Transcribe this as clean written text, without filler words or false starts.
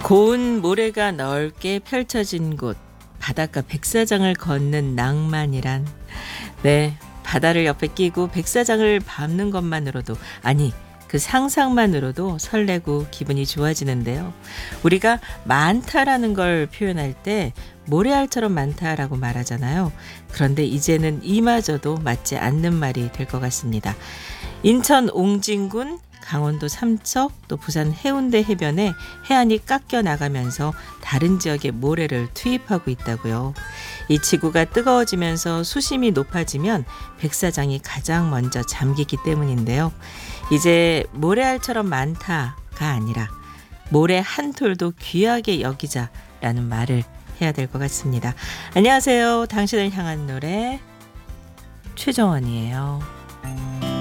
고운 모래가 넓게 펼쳐진 곳, 바닷가 백사장을 걷는 낭만이란, 네, 바다를 옆에 끼고 백사장을 밟는 것만으로도, 아니, 그 상상만으로도 설레고 기분이 좋아지는데요. 우리가 많다라는 걸 표현할 때 모래알처럼 많다라고 말하잖아요. 그런데 이제는 이마저도 맞지 않는 말이 될 것 같습니다. 인천 옹진군, 강원도 삼척, 또 부산 해운대 해변에 해안이 깎여 나가면서 다른 지역에 모래를 투입하고 있다고요. 이 지구가 뜨거워지면서 수심이 높아지면 백사장이 가장 먼저 잠기기 때문인데요. 이제 모래알처럼 많다가 아니라 모래 한 톨도 귀하게 여기자라는 말을 해야 될 것 같습니다. 안녕하세요. 당신을 향한 노래 최정원이에요.